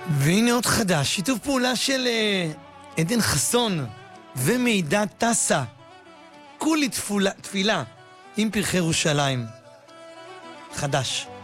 והנה עוד חדש, שיתוף פעולה של עדן חסון ומידע טסה. כולי תפילה עם פרחי ירושלים. חדש.